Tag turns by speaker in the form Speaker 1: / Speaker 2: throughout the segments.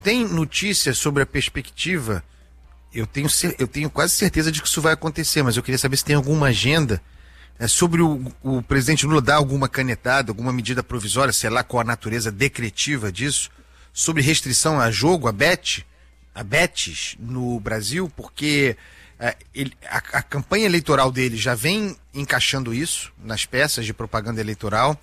Speaker 1: Tem notícia sobre a perspectiva? Eu tenho quase certeza de que isso vai acontecer, mas eu queria saber se tem alguma agenda sobre o presidente Lula dar alguma canetada, alguma medida provisória, sei lá qual a natureza decretiva disso, sobre restrição a jogo, a bets no Brasil, porque a campanha eleitoral dele já vem encaixando isso nas peças de propaganda eleitoral.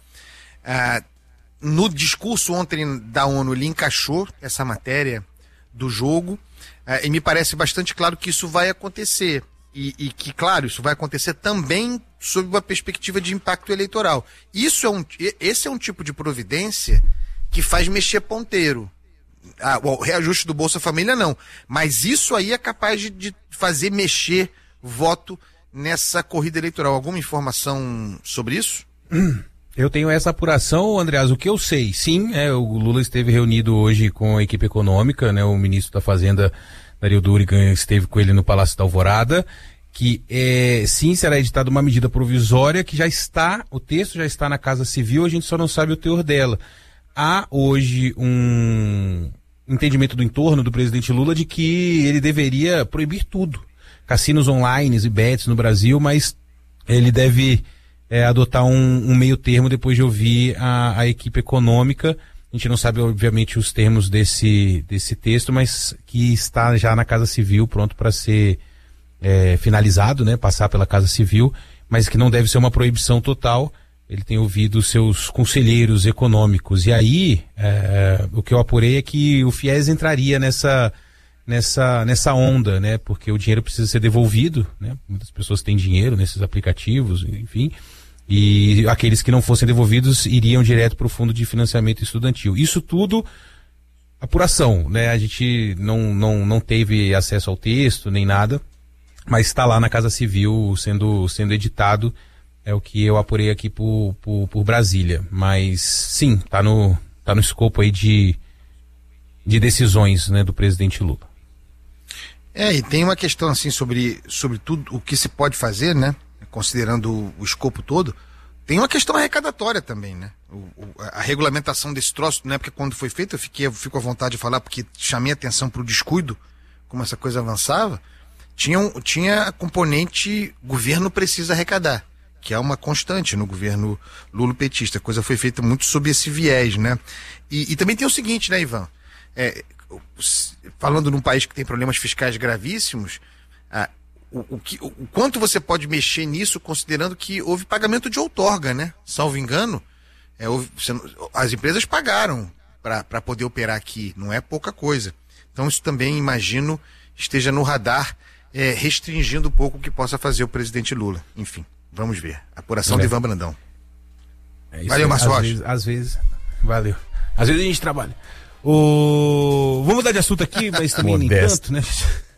Speaker 1: No discurso ontem da ONU ele encaixou essa matéria do jogo, e me parece bastante claro que isso vai acontecer. E que, claro, isso vai acontecer também sob uma perspectiva de impacto eleitoral. Esse é um tipo de providência que faz mexer ponteiro. O reajuste do Bolsa Família não. Mas isso aí é capaz de fazer mexer voto nessa corrida eleitoral. Alguma informação sobre isso?
Speaker 2: Eu tenho essa apuração, Andreas. O que eu sei, sim, o Lula esteve reunido hoje com a equipe econômica, né? O ministro da Fazenda, Dario Durigan, esteve com ele no Palácio da Alvorada, que sim, será editada uma medida provisória que o texto já está na Casa Civil, a gente só não sabe o teor dela. Há hoje um entendimento do entorno do presidente Lula de que ele deveria proibir tudo, cassinos online e bets no Brasil, mas ele deve adotar um meio termo depois de ouvir a equipe econômica. A gente não sabe, obviamente, os termos desse texto, mas que está já na Casa Civil, pronto para ser finalizado, né? Passar pela Casa Civil, mas que não deve ser uma proibição total. Ele tem ouvido seus conselheiros econômicos. E aí, o que eu apurei é que o FIES entraria nessa onda, né? Porque o dinheiro precisa ser devolvido, né? Muitas pessoas têm dinheiro nesses aplicativos, enfim. E aqueles que não fossem devolvidos iriam direto para o Fundo de Financiamento Estudantil. Isso tudo, apuração, né? A gente não teve acesso ao texto nem nada, mas está lá na Casa Civil sendo editado, é o que eu apurei aqui por Brasília. Mas sim, tá no escopo aí de decisões, né, do presidente Lula.
Speaker 1: E tem uma questão assim sobre tudo o que se pode fazer, né? Considerando o escopo todo, tem uma questão arrecadatória também, né? A regulamentação desse troço, na época quando foi feito, eu fico à vontade de falar porque chamei atenção para o descuido, como essa coisa avançava. Tinha a componente governo precisa arrecadar, que é uma constante no governo Lula-petista. A coisa foi feita muito sob esse viés, né? E também tem o seguinte, né, Ivan? Falando num país que tem problemas fiscais gravíssimos, o quanto você pode mexer nisso, considerando que houve pagamento de outorga, né? Salvo engano, as empresas pagaram para poder operar aqui, não é pouca coisa. Então isso também, imagino, esteja no radar, restringindo um pouco o que possa fazer o presidente Lula. Enfim, vamos ver. Apuração de Ivan Brandão. Valeu, Márcio Rocha.
Speaker 2: Às vezes, valeu. Às vezes a gente trabalha. Vamos mudar de assunto aqui, mas também nem tanto, né?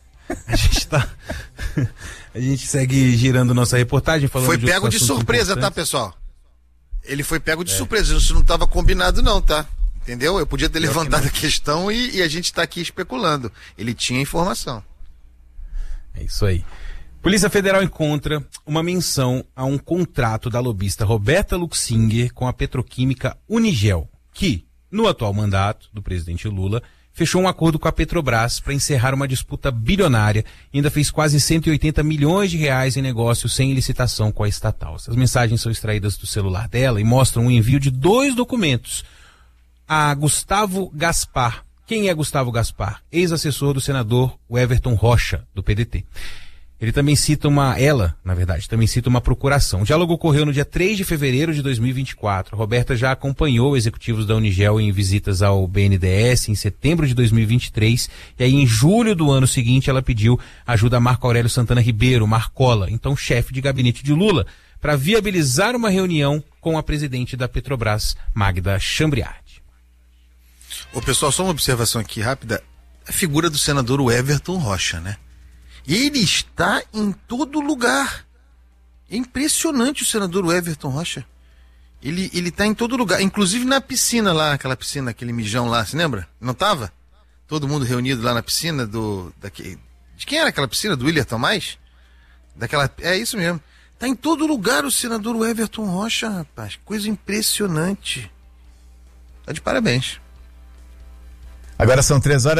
Speaker 2: A gente segue girando nossa reportagem falando.
Speaker 1: Foi pego de surpresa, tá, pessoal? Ele foi pego de surpresa, isso não estava combinado não, tá? Entendeu? Eu podia ter levantado a questão e a gente está aqui especulando. Ele tinha informação.
Speaker 2: É isso aí. Polícia Federal encontra uma menção a um contrato da lobista Roberta Luxinger com a petroquímica Unigel, que, no atual mandato do presidente Lula, fechou um acordo com a Petrobras para encerrar uma disputa bilionária e ainda fez quase 180 milhões de reais em negócios sem licitação com a estatal. Essas mensagens são extraídas do celular dela e mostram o envio de 2 documentos a Gustavo Gaspar. Quem é Gustavo Gaspar? Ex-assessor do senador Everton Rocha, do PDT. Ele também cita também cita uma procuração. O diálogo ocorreu no dia 3 de fevereiro de 2024. Roberta já acompanhou executivos da Unigel em visitas ao BNDES em setembro de 2023. E aí, em julho do ano seguinte, ela pediu ajuda a Marco Aurélio Santana Ribeiro, Marcola, então chefe de gabinete de Lula, para viabilizar uma reunião com a presidente da Petrobras, Magda Chambriardi.
Speaker 1: Ô, pessoal, só uma observação aqui rápida. A figura do senador Everton Rocha, né? Ele está em todo lugar. É impressionante o senador Everton Rocha. Ele está em todo lugar, inclusive na piscina lá, aquela piscina, aquele mijão lá, se lembra? Não estava? Todo mundo reunido lá na piscina de quem era aquela piscina? Do William Tomás? É isso mesmo. Está em todo lugar o senador Everton Rocha, rapaz. Coisa impressionante. Tá de parabéns.
Speaker 3: Agora são 3 horas.